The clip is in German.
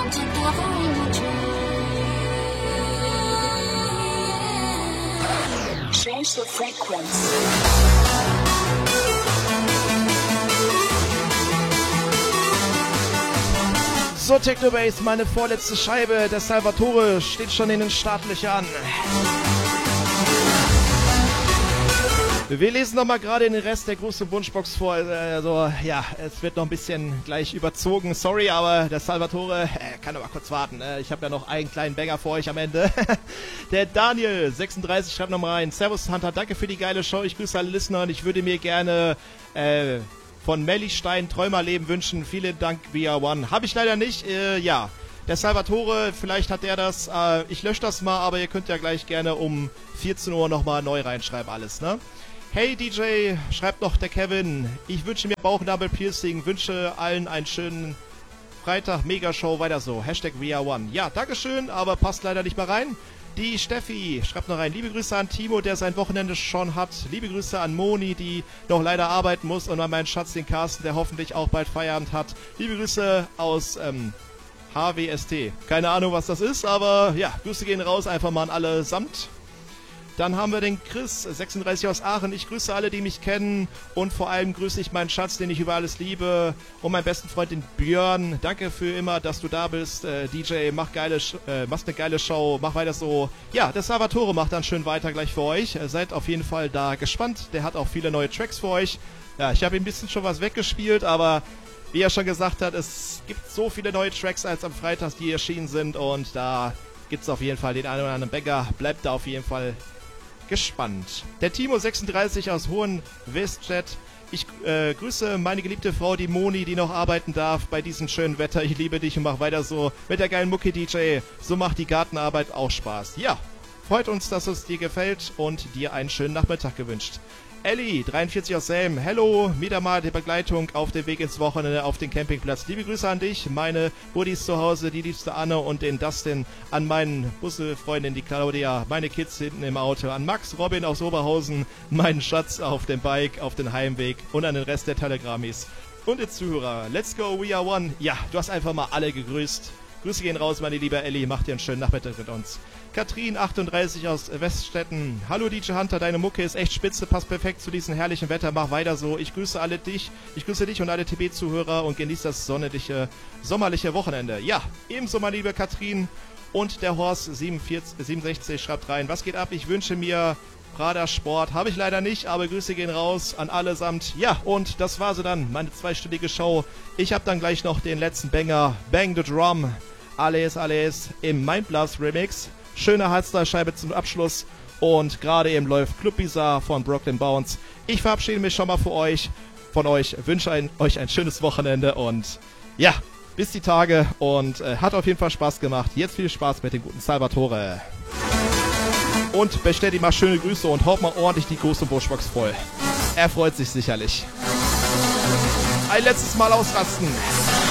Change the frequency. So, Technobase, meine vorletzte Scheibe. Der Salvatore steht schon in den Startlöchern. Wir lesen noch mal gerade den Rest der großen Wunschbox vor. Also, ja, es wird noch ein bisschen gleich überzogen. Sorry, aber der Salvatore kann aber kurz warten. Ich habe ja noch einen kleinen Banger für euch am Ende. Der Daniel, 36, schreibt noch mal rein. Servus, Hunter, danke für die geile Show. Ich grüße alle Listener und ich würde mir gerne von Mellistein Träumerleben wünschen. Vielen Dank, via One. Habe ich leider nicht. Ja, der Salvatore, vielleicht hat der das. Ich lösche das mal, aber ihr könnt ja gleich gerne um 14 Uhr nochmal neu reinschreiben alles, ne? Hey DJ, schreibt noch der Kevin. Ich wünsche mir Bauchnabel-Piercing. Wünsche allen einen schönen Freitag. Megashow, weiter so. Hashtag via One. Ja, Dankeschön, aber passt leider nicht mehr rein. Die Steffi schreibt noch rein. Liebe Grüße an Timo, der sein Wochenende schon hat. Liebe Grüße an Moni, die noch leider arbeiten muss. Und an meinen Schatz, den Carsten, der hoffentlich auch bald Feierabend hat. Liebe Grüße aus HWST. Keine Ahnung, was das ist, aber ja, Grüße gehen raus einfach mal an alle samt. Dann haben wir den Chris, 36 aus Aachen. Ich grüße alle, die mich kennen. Und vor allem grüße ich meinen Schatz, den ich über alles liebe. Und meinen besten Freund, den Björn. Danke für immer, dass du da bist. DJ, machst eine geile Show. Mach weiter so. Ja, der Salvatore macht dann schön weiter gleich für euch. Seid auf jeden Fall da gespannt. Der hat auch viele neue Tracks für euch. Ja, ich habe ein bisschen schon was weggespielt, aber wie er schon gesagt hat, es gibt so viele neue Tracks als am Freitag, die erschienen sind. Und da gibt es auf jeden Fall den einen oder anderen Banger. Bleibt da auf jeden Fall gespannt. Der Timo 36 aus Hohenweststedt. Ich grüße meine geliebte Frau, die Moni, die noch arbeiten darf bei diesem schönen Wetter. Ich liebe dich und mach weiter so mit der geilen Mucke DJ. So macht die Gartenarbeit auch Spaß. Ja, freut uns, dass es dir gefällt und dir einen schönen Nachmittag gewünscht. Ellie, 43 aus Selm. Hello, wieder mal die Begleitung auf dem Weg ins Wochenende auf den Campingplatz. Liebe Grüße an dich, meine Buddies zu Hause, die liebste Anne und den Dustin, an meinen Busselfreundin, die Claudia, meine Kids hinten im Auto, an Max, Robin aus Oberhausen, meinen Schatz auf dem Bike, auf den Heimweg und an den Rest der Telegrammis. Und den Zuhörer, let's go, we are one. Ja, du hast einfach mal alle gegrüßt. Grüße gehen raus, meine liebe Ellie, mach dir einen schönen Nachmittag mit uns. Katrin, 38 aus Weststetten. Hallo DJ Hunter, deine Mucke ist echt spitze, passt perfekt zu diesem herrlichen Wetter, mach weiter so. Ich grüße dich und alle TB-Zuhörer und genieß das sommerliche Wochenende. Ja, ebenso meine liebe Katrin und der Horst 67 schreibt rein. Was geht ab? Ich wünsche mir Prada Sport. Habe ich leider nicht, aber Grüße gehen raus an allesamt. Ja, und das war so dann, meine zweistündige Show. Ich habe dann gleich noch den letzten Banger, Bang the Drum, alles im Mindblast Remix. Schöne Hardstyle-Scheibe zum Abschluss und gerade eben läuft Club Bizarre von Brooklyn Bounce. Ich verabschiede mich schon mal von euch, wünsche euch ein schönes Wochenende und ja, bis die Tage und hat auf jeden Fall Spaß gemacht. Jetzt viel Spaß mit dem guten Salvatore. Und bestellt ihm mal schöne Grüße und haut mal ordentlich die große Bushbox voll. Er freut sich sicherlich. Ein letztes Mal ausrasten.